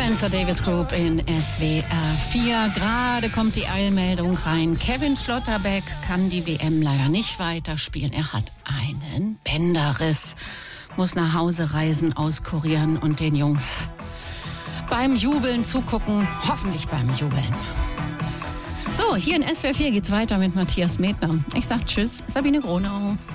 Spencer Davis Group in SWR 4. Gerade kommt die Eilmeldung rein. Kevin Schlotterbeck kann die WM leider nicht weiterspielen. Er hat einen Bänderriss, muss nach Hause reisen, auskurieren und den Jungs beim Jubeln zugucken. Hoffentlich beim Jubeln. So, hier in SWR 4 geht's weiter mit Matthias Medner. Ich sag Tschüss, Sabine Gronau.